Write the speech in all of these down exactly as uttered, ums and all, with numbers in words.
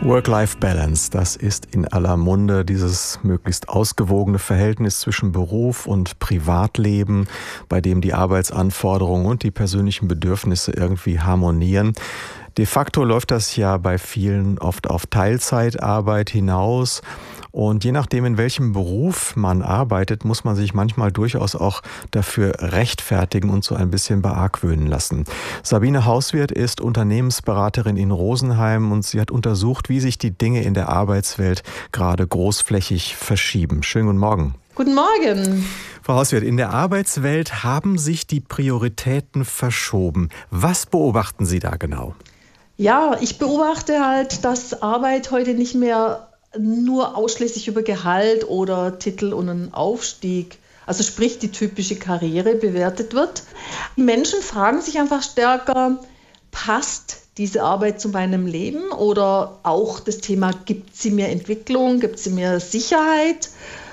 Work-Life-Balance, das ist in aller Munde, dieses möglichst ausgewogene Verhältnis zwischen Beruf und Privatleben, bei dem die Arbeitsanforderungen und die persönlichen Bedürfnisse irgendwie harmonieren. De facto läuft das ja bei vielen oft auf Teilzeitarbeit hinaus. Und je nachdem, in welchem Beruf man arbeitet, muss man sich manchmal durchaus auch dafür rechtfertigen und so ein bisschen beargwöhnen lassen. Sabine Hauswirth ist Unternehmensberaterin in Rosenheim und sie hat untersucht, wie sich die Dinge in der Arbeitswelt gerade großflächig verschieben. Schönen guten Morgen. Guten Morgen. Frau Hauswirth, in der Arbeitswelt haben sich die Prioritäten verschoben. Was beobachten Sie da genau? Ja, ich beobachte halt, dass Arbeit heute nicht mehr nur ausschließlich über Gehalt oder Titel und einen Aufstieg, also sprich die typische Karriere, bewertet wird. Die Menschen fragen sich einfach stärker, passt diese Arbeit zu meinem Leben? Oder auch das Thema, gibt sie mir Entwicklung, gibt sie mir Sicherheit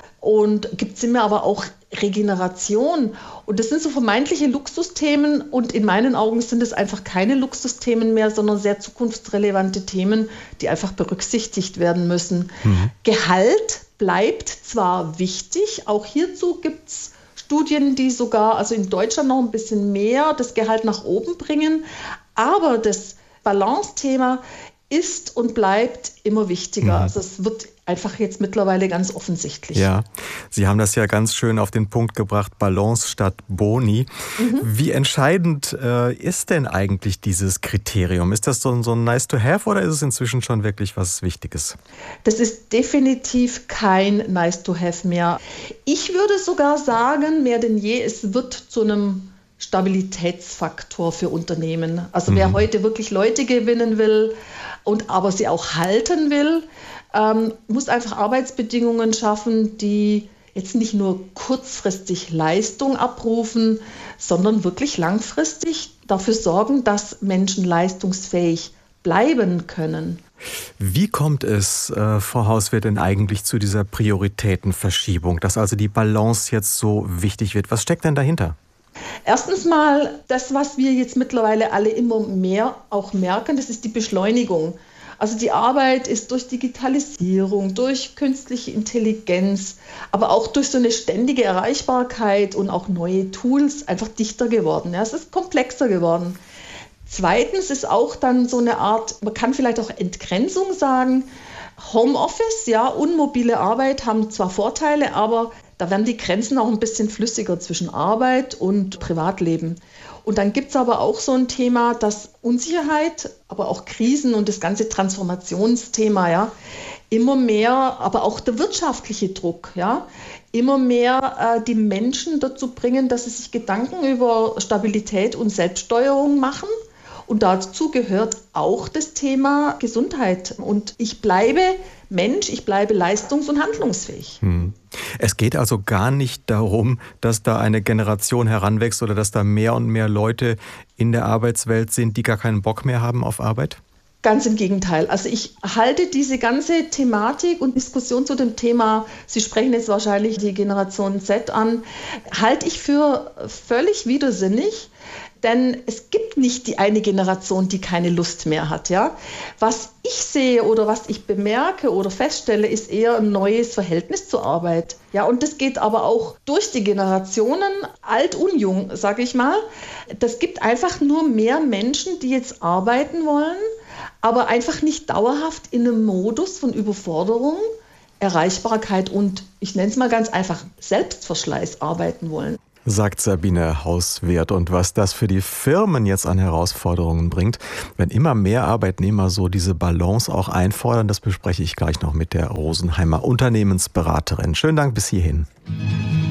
und gibt sie mir aber auch Regeneration? Und das sind so vermeintliche Luxusthemen und in meinen Augen sind es einfach keine Luxusthemen mehr, sondern sehr zukunftsrelevante Themen, die einfach berücksichtigt werden müssen. Mhm. Gehalt bleibt zwar wichtig, auch hierzu gibt es Studien, die sogar, also in Deutschland noch ein bisschen mehr das Gehalt nach oben bringen, aber das Balance-Thema ist und bleibt immer wichtiger. Mhm. Also es wird einfach jetzt mittlerweile ganz offensichtlich. Ja, Sie haben das ja ganz schön auf den Punkt gebracht, Balance statt Boni. Mhm. Wie entscheidend äh, ist denn eigentlich dieses Kriterium? Ist das so, so ein nice to have oder ist es inzwischen schon wirklich was Wichtiges? Das ist definitiv kein nice to have mehr. Ich würde sogar sagen, mehr denn je, es wird zu einem Stabilitätsfaktor für Unternehmen. Also mhm. wer heute wirklich Leute gewinnen will und aber sie auch halten will, ähm, muss einfach Arbeitsbedingungen schaffen, die jetzt nicht nur kurzfristig Leistung abrufen, sondern wirklich langfristig dafür sorgen, dass Menschen leistungsfähig bleiben können. Wie kommt es, äh, Frau Hauswirth, denn eigentlich zu dieser Prioritätenverschiebung, dass also die Balance jetzt so wichtig wird? Was steckt denn dahinter? Erstens mal, das, was wir jetzt mittlerweile alle immer mehr auch merken, das ist die Beschleunigung. Also die Arbeit ist durch Digitalisierung, durch künstliche Intelligenz, aber auch durch so eine ständige Erreichbarkeit und auch neue Tools einfach dichter geworden. Ja, es ist komplexer geworden. Zweitens ist auch dann so eine Art, man kann vielleicht auch Entgrenzung sagen, Homeoffice, ja, und mobile Arbeit haben zwar Vorteile, aber da werden die Grenzen auch ein bisschen flüssiger zwischen Arbeit und Privatleben. Und dann gibt es aber auch so ein Thema, dass Unsicherheit, aber auch Krisen und das ganze Transformationsthema, ja, immer mehr, aber auch der wirtschaftliche Druck, ja, immer mehr äh, die Menschen dazu bringen, dass sie sich Gedanken über Stabilität und Selbststeuerung machen. Und dazu gehört auch das Thema Gesundheit. Und ich bleibe Mensch, ich bleibe leistungs- und handlungsfähig. Hm. Es geht also gar nicht darum, dass da eine Generation heranwächst oder dass da mehr und mehr Leute in der Arbeitswelt sind, die gar keinen Bock mehr haben auf Arbeit? Ganz im Gegenteil. Also ich halte diese ganze Thematik und Diskussion zu dem Thema, Sie sprechen jetzt wahrscheinlich die Generation Z an, halte ich für völlig widersinnig. Denn es gibt nicht die eine Generation, die keine Lust mehr hat. Ja? Was ich sehe oder was ich bemerke oder feststelle, ist eher ein neues Verhältnis zur Arbeit. Ja, und das geht aber auch durch die Generationen, alt und jung, sage ich mal. Das gibt einfach nur mehr Menschen, die jetzt arbeiten wollen, aber einfach nicht dauerhaft in einem Modus von Überforderung, Erreichbarkeit und, ich nenne es mal ganz einfach, Selbstverschleiß arbeiten wollen. Sagt Sabine Hauswirth. Und was das für die Firmen jetzt an Herausforderungen bringt, wenn immer mehr Arbeitnehmer so diese Balance auch einfordern, das bespreche ich gleich noch mit der Rosenheimer Unternehmensberaterin. Schönen Dank bis hierhin.